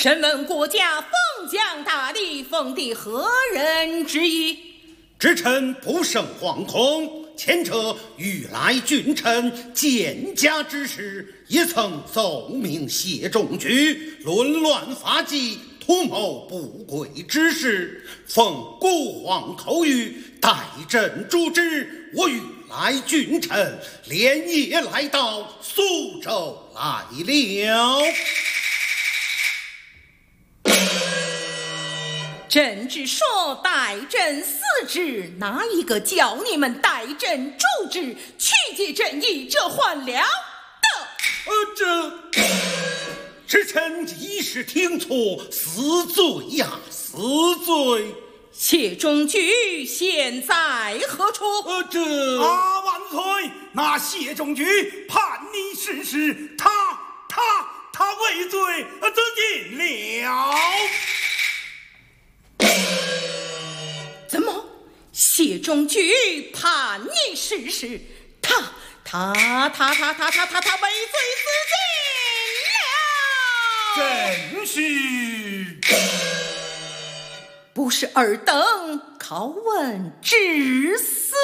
审问国家封疆大吏封地何人之意？ 知臣不胜惶恐，前者欲来郡臣见家之事，也曾奏明谢仲举，论乱发迹，图谋不轨之事，奉孤皇口谕，代朕主之。我欲来郡臣连夜来到苏州来了。 朕只说代朕嗣职，哪一个叫你们代朕主之？曲解朕意，这还了得？ 知臣一时听错，死罪呀，死罪！ 谢仲举现在何处？ 万岁！那谢仲举叛逆弑师，他畏罪自尽了。 怎么？谢仲举叛逆弑师，他畏罪自尽了？ 真是不是尔等拷问致死。